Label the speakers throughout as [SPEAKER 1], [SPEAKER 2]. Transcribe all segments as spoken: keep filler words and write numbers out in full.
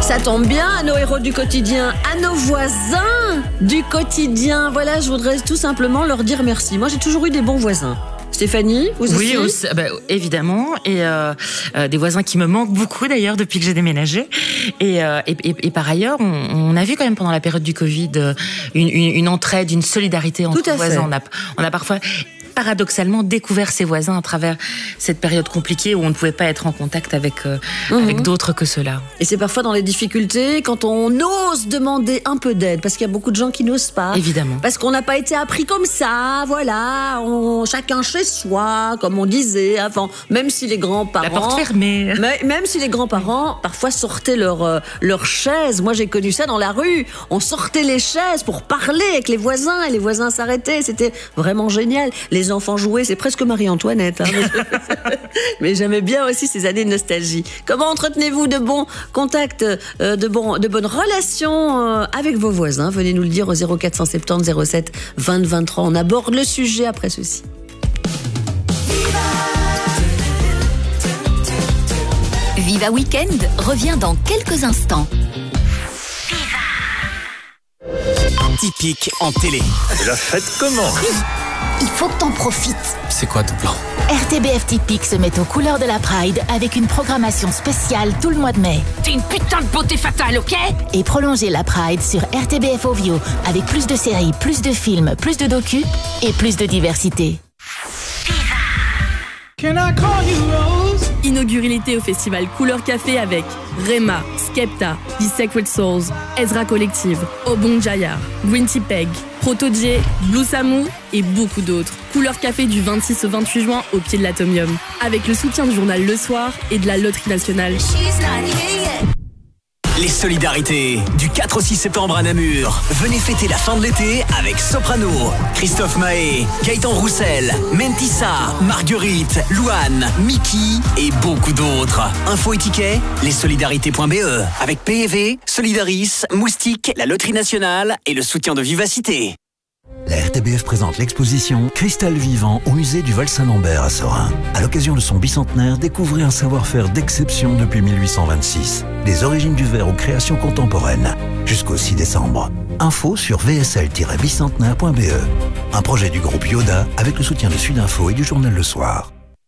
[SPEAKER 1] Ça tombe bien, à nos héros du quotidien, à nos voisins du quotidien. Voilà, je voudrais tout simplement leur dire merci. Moi, j'ai toujours eu des bons voisins. Stéphanie, vous aussi ?
[SPEAKER 2] Oui, aussi, bah, évidemment. Et euh, euh, des voisins qui me manquent beaucoup d'ailleurs depuis que j'ai déménagé. Et, euh, et, et, et par ailleurs, on, on a vu quand même pendant la période du Covid une, une, une entraide, une solidarité entre voisins. On a, on a parfois paradoxalement découvert ses voisins à travers cette période compliquée où on ne pouvait pas être en contact avec, euh, mmh. avec d'autres que ceux-là.
[SPEAKER 1] Et c'est parfois dans les difficultés quand on ose demander un peu d'aide, parce qu'il y a beaucoup de gens qui n'osent pas.
[SPEAKER 2] Évidemment.
[SPEAKER 1] Parce qu'on n'a pas été appris comme ça, voilà, on, chacun chez soi, comme on disait avant, même si les grands-parents...
[SPEAKER 2] La porte fermée.
[SPEAKER 1] Même si les grands-parents, parfois, sortaient leur, euh, leur chaise. Moi, j'ai connu ça dans la rue. On sortait les chaises pour parler avec les voisins, et les voisins s'arrêtaient. C'était vraiment génial. Les Les enfants jouaient, c'est presque Marie-Antoinette. Hein, mais, mais j'aimais bien aussi ces années de nostalgie. Comment entretenez-vous de bons contacts, euh, de, bons, de bonnes relations euh, avec vos voisins ? Venez nous le dire au zéro quatre cent soixante-dix zéro sept vingt vingt-trois. On aborde le sujet après ceci.
[SPEAKER 3] Viva Weekend revient dans quelques instants.
[SPEAKER 4] Typique en télé.
[SPEAKER 5] Et la fête commence.
[SPEAKER 3] Il faut que t'en profites.
[SPEAKER 4] C'est quoi ton plan ?
[SPEAKER 3] R T B F Typique se met aux couleurs de la Pride avec une programmation spéciale tout le mois de mai.
[SPEAKER 6] T'es une putain de beauté fatale, ok ?
[SPEAKER 3] Et prolongez la Pride sur R T B F Ovio avec plus de séries, plus de films, plus de docus et plus de diversité.
[SPEAKER 7] Can I call you Rose? Inaugurez l'été au festival Couleur Café avec Rema, Skepta, The Sacred Souls, Ezra Collective, Obon Jayar, Gwinty Peg, Proto-J, Blue Samu et beaucoup d'autres. Couleur Café du vingt-six au vingt-huit juin au pied de l'Atomium. Avec le soutien du journal Le Soir et de la Loterie Nationale.
[SPEAKER 4] Les solidarités du quatre au six septembre à Namur. Venez fêter la fin de l'été avec Soprano, Christophe Mahé, Gaëtan Roussel, Mentissa, Marguerite, Louane, Mickey et beaucoup d'autres. Info et tickets, lessolidarités point b e avec P E V, Solidaris, Moustique, la Loterie Nationale et le soutien de Vivacité.
[SPEAKER 8] La R T B F présente l'exposition Cristal vivant au musée du Val-Saint-Lambert à Sorin. À l'occasion de son bicentenaire, découvrez un savoir-faire d'exception depuis mille huit cent vingt-six. Des origines du verre aux créations contemporaines. Jusqu'au six décembre. Info sur v s l tiret bicentenaire point b e. Un projet du groupe Yoda avec le soutien de Sudinfo et du journal Le Soir.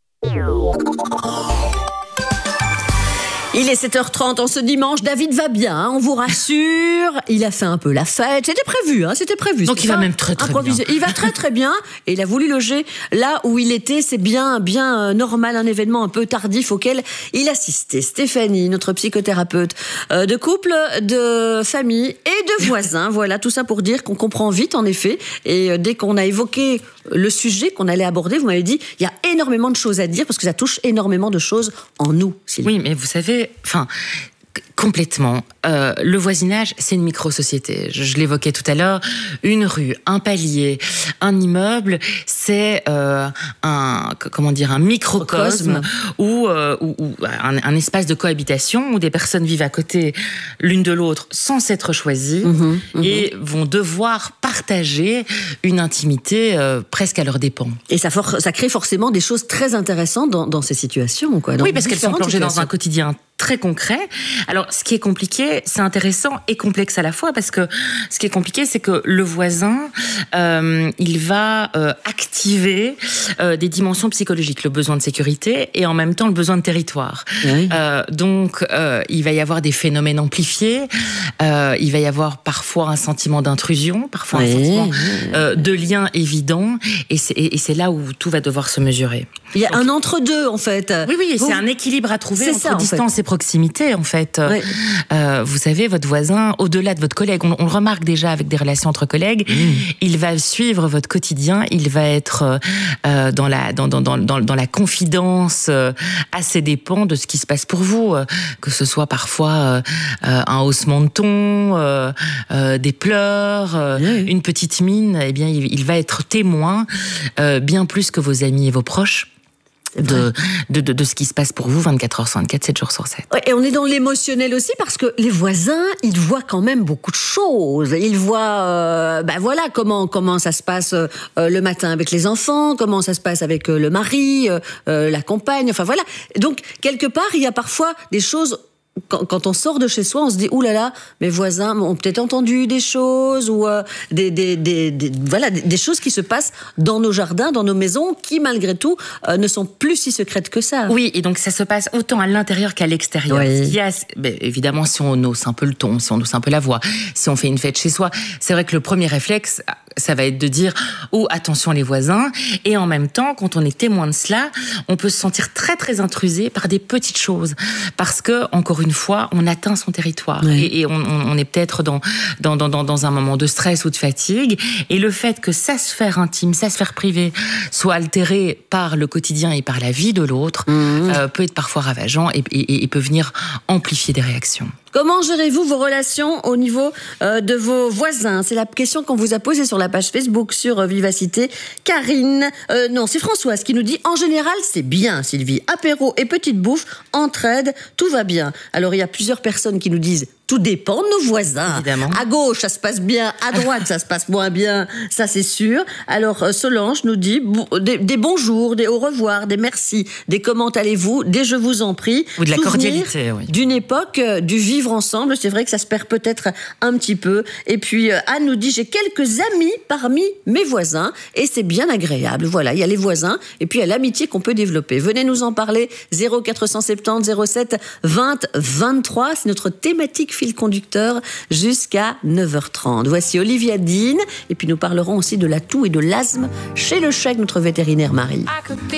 [SPEAKER 1] Il est sept heures trente en ce dimanche. David va bien, hein, on vous rassure. Il a fait un peu la fête. C'était prévu, hein, c'était prévu.
[SPEAKER 2] Donc il va même très très
[SPEAKER 1] improvisé. bien. Il va très très bien. Et il a voulu loger là où il était. C'est bien, bien euh, normal, un événement un peu tardif auquel il assistait. Stéphanie, notre psychothérapeute euh, de couple, de famille et de voisins. Voilà, tout ça pour dire qu'on comprend vite, en effet. Et euh, dès qu'on a évoqué le sujet qu'on allait aborder, vous m'avez dit, il y a énormément de choses à dire parce que ça touche énormément de choses en nous. Sylvie.
[SPEAKER 2] Oui, mais vous savez, enfin, complètement. Euh, le voisinage, c'est une micro-société. Je, je l'évoquais tout à l'heure. Une rue, un palier, un immeuble, c'est euh, un, comment dire, un microcosme ou euh, ou, ou un, un espace de cohabitation où des personnes vivent à côté l'une de l'autre sans s'être choisies mmh, mmh. et vont devoir partager une intimité euh, presque à leurs dépens.
[SPEAKER 1] Et ça, for- ça crée forcément des choses très intéressantes dans, dans ces situations, quoi. Dans
[SPEAKER 2] oui, parce qu'elles sont plongées
[SPEAKER 1] situations.
[SPEAKER 2] dans un quotidien très concret. Alors, ce qui est compliqué, c'est intéressant et complexe à la fois, parce que ce qui est compliqué, c'est que le voisin, euh, il va euh, activer euh, des dimensions psychologiques, le besoin de sécurité et en même temps le besoin de territoire. Oui. Euh, donc, euh, il va y avoir des phénomènes amplifiés, euh, il va y avoir parfois un sentiment d'intrusion, parfois oui. un sentiment euh, de lien évident, et c'est, et c'est là où tout va devoir se mesurer.
[SPEAKER 1] Il y a donc, un entre-deux, en fait.
[SPEAKER 2] Oui, oui, Vous, c'est un équilibre à trouver entre
[SPEAKER 1] ça,
[SPEAKER 2] distance
[SPEAKER 1] en fait.
[SPEAKER 2] et proximité, en fait.
[SPEAKER 1] Oui.
[SPEAKER 2] Euh, vous savez, votre voisin, au-delà de votre collègue, on, on le remarque déjà avec des relations entre collègues, mmh. il va suivre votre quotidien, il va être euh, dans, la, dans, dans, dans, dans, dans la confidence euh, à ses dépens de ce qui se passe pour vous, euh, que ce soit parfois euh, euh, un haussement de ton, euh, euh, des pleurs, euh, oui. une petite mine, eh bien, il, il va être témoin, euh, bien plus que vos amis et vos proches. De, de, de, de ce qui se passe pour vous vingt-quatre heures sur vingt-quatre, sept jours sur sept.
[SPEAKER 1] Et on est dans l'émotionnel aussi parce que les voisins, ils voient quand même beaucoup de choses. Ils voient, euh, ben voilà, comment comment ça se passe euh, le matin avec les enfants, comment ça se passe avec euh, le mari, euh, la compagne, enfin voilà. Donc, quelque part, il y a parfois des choses quand, quand on sort de chez soi, on se dit, oulala, là là, mes voisins ont peut-être entendu des choses ou euh, des, des, des, des, voilà, des, des choses qui se passent dans nos jardins, dans nos maisons, qui malgré tout euh, ne sont plus si secrètes que ça.
[SPEAKER 2] Oui, et donc ça se passe autant à l'intérieur qu'à l'extérieur.
[SPEAKER 1] Oui.
[SPEAKER 2] Il y a, ben, évidemment, si on hausse un peu le ton, si on hausse un peu la voix, si on fait une fête chez soi, c'est vrai que le premier réflexe, ça va être de dire « Oh, attention les voisins !» Et en même temps, quand on est témoin de cela, on peut se sentir très très intrusé par des petites choses. Parce que, encore une fois, on atteint son territoire. Oui. Et, et on, on est peut-être dans, dans, dans, dans un moment de stress ou de fatigue. Et le fait que sa sphère intime, sa sphère privée soit altérée par le quotidien et par la vie de l'autre, mmh. euh, peut être parfois ravageant et, et, et peut venir amplifier des réactions.
[SPEAKER 1] Comment gérez-vous vos relations au niveau euh, de vos voisins? C'est la question qu'on vous a posée sur la page Facebook sur euh, Vivacité. Karine, euh, non, c'est Françoise qui nous dit « En général, c'est bien, Sylvie. Apéro et petite bouffe, entraide, tout va bien. » Alors, il y a plusieurs personnes qui nous disent « Tout dépend de nos voisins.
[SPEAKER 2] Évidemment.
[SPEAKER 1] À gauche, ça se passe bien. À droite, ça se passe moins bien. Ça, c'est sûr. » Alors, euh, Solange nous dit des, des bonjours, des au revoir, des merci, des comment allez-vous, des je vous en prie.
[SPEAKER 2] Ou de la cordialité, oui.
[SPEAKER 1] D'une époque, euh, du vivre ensemble. C'est vrai que ça se perd peut-être un petit peu. Et puis, euh, Anne nous dit, j'ai quelques amis parmi mes voisins et c'est bien agréable. Voilà, il y a les voisins et puis il y a l'amitié qu'on peut développer. Venez nous en parler. zéro quatre cent soixante-dix zéro sept vingt vingt-trois. C'est notre thématique fil conducteur jusqu'à neuf heures trente. Voici Olivia Dean et puis nous parlerons aussi de la toux et de l'asthme chez le chèque, notre vétérinaire Marie.